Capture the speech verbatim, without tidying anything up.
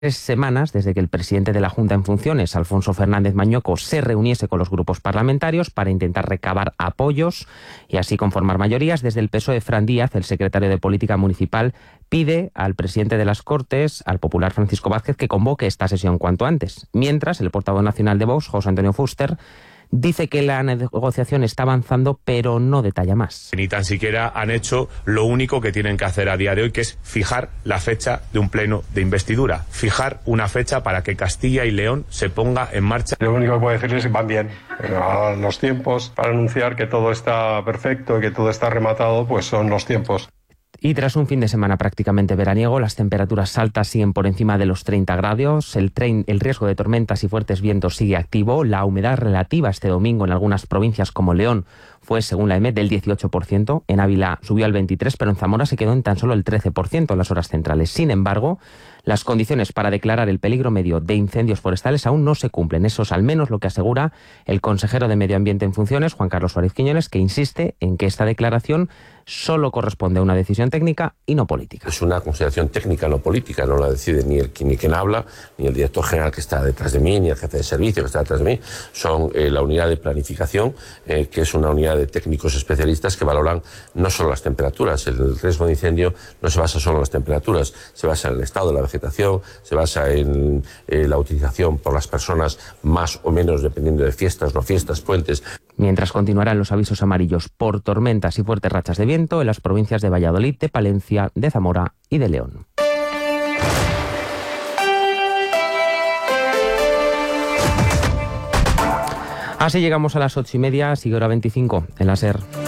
Tres semanas desde que el presidente de la Junta en funciones, Alfonso Fernández Mañueco, se reuniese con los grupos parlamentarios para intentar recabar apoyos y así conformar mayorías. Desde el P S O E, Fran Díaz, el secretario de Política Municipal, pide al presidente de las Cortes, al popular Francisco Vázquez, que convoque esta sesión cuanto antes. Mientras, el portavoz nacional de Vox, José Antonio Fuster, dice que la negociación está avanzando, pero no detalla más. Ni tan siquiera han hecho lo único que tienen que hacer a día de hoy, que es fijar la fecha de un pleno de investidura. Fijar una fecha para que Castilla y León se ponga en marcha. Lo único que puedo decirles es que van bien. A los tiempos para anunciar que todo está perfecto y que todo está rematado, pues son los tiempos. Y tras un fin de semana prácticamente veraniego, las temperaturas altas siguen por encima de los treinta grados, el, tren, el riesgo de tormentas y fuertes vientos sigue activo, la humedad relativa este domingo en algunas provincias como León fue, según la E M E, del dieciocho por ciento, en Ávila subió al veintitrés por ciento, pero en Zamora se quedó en tan solo el trece por ciento en las horas centrales. Sin embargo, las condiciones para declarar el peligro medio de incendios forestales aún no se cumplen. Eso es al menos lo que asegura el consejero de Medio Ambiente en funciones, Juan Carlos Suárez Quiñones, que insiste en que esta declaración solo corresponde a una decisión técnica y no política. Es una consideración técnica, no política, no la decide ni el ni quien habla, ni el director general que está detrás de mí, ni el jefe de servicio que está detrás de mí. Son eh, la unidad de planificación, eh, que es una unidad de técnicos especialistas que valoran no solo las temperaturas. El riesgo de incendio no se basa solo en las temperaturas, se basa en el estado de la vegetación, se basa en eh, la utilización por las personas más o menos dependiendo de fiestas, no fiestas, puentes. Mientras continuarán los avisos amarillos por tormentas y fuertes rachas de viento en las provincias de Valladolid, de Palencia, de Zamora y de León. Así llegamos a las ocho y media, sigue hora veinticinco en la SER.